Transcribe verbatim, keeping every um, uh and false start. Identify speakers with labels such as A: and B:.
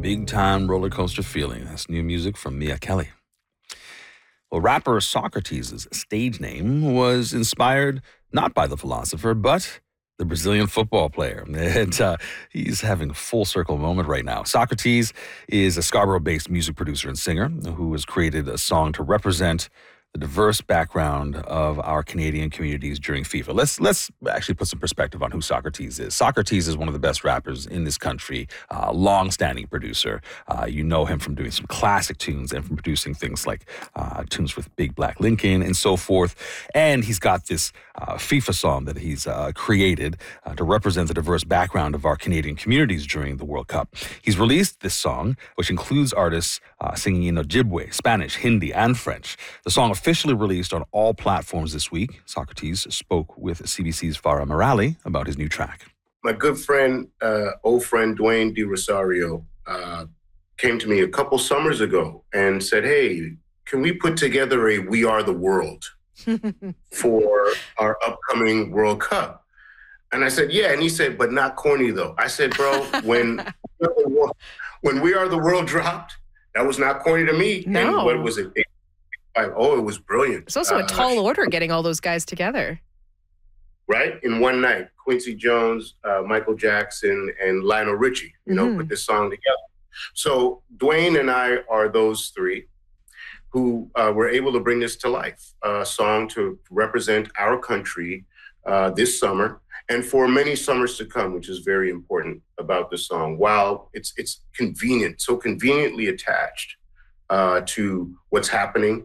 A: Big Time Roller Coaster Feeling. That's new music from Mia Kelly. Well, rapper Socrates' stage name was inspired not by the philosopher, but the Brazilian football player. And uh, he's having a full circle moment right now. Socrates is a Scarborough-based music producer and singer who has created a song to represent the diverse background of our Canadian communities during FIFA. Let's let's actually put some perspective on who Socrates is. Socrates is one of the best rappers in this country, uh, long-standing producer. Uh, you know him from doing some classic tunes and from producing things like uh, tunes with Big Black Lincoln and so forth. And he's got this uh, FIFA song that he's uh, created uh, to represent the diverse background of our Canadian communities during the World Cup. He's released this song, which includes artists uh, singing in Ojibwe, Spanish, Hindi, and French. The song officially released on all platforms this week. Socrates spoke with C B C's Farah Morali about his new track.
B: My good friend, uh, old friend Dwayne De Rosario, uh, came to me a couple summers ago and said, hey, can we put together a We Are the World for our upcoming World Cup? And I said, yeah. And he said, but not corny, though. I said, bro, when, when We Are the World dropped, that was not corny to me.
C: No.
B: And what was it? Oh, it was brilliant.
C: It's also a
B: uh,
C: tall order getting all those guys together.
B: Right? In one night, Quincy Jones, uh, Michael Jackson, and Lionel Richie, you know, mm-hmm. put this song together. So Dwayne and I are those three who uh, were able to bring this to life, a song to represent our country uh, this summer and for many summers to come, which is very important about the song. While it's it's convenient, so conveniently attached uh, to what's happening